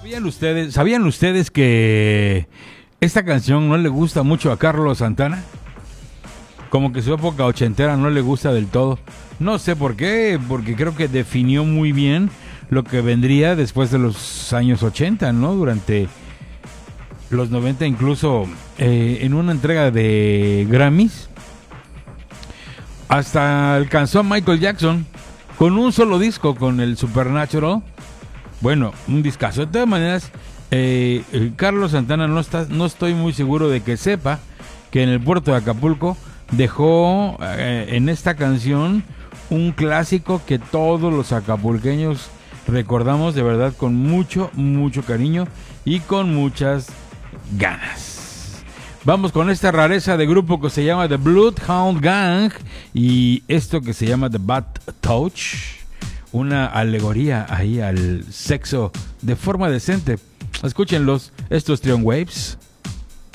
¿Sabían ustedes que esta canción no le gusta mucho a Carlos Santana? Como que su época ochentera no le gusta del todo. No sé por qué, porque creo que definió muy bien lo que vendría después de los años 80, ¿no? Durante los 90, incluso en una entrega de Grammys, hasta alcanzó a Michael Jackson con un solo disco, con el Supernatural. Bueno, un discazo. De todas maneras, Carlos Santana no estoy muy seguro de que sepa que en el puerto de Acapulco dejó en esta canción un clásico que todos los acapulqueños recordamos de verdad con mucho, mucho cariño y con muchas ganas. Vamos con esta rareza de grupo que se llama The Bloodhound Gang y esto que se llama The Bad Touch, una alegoría ahí al sexo de forma decente. Escúchenlos, estos Trion Waves.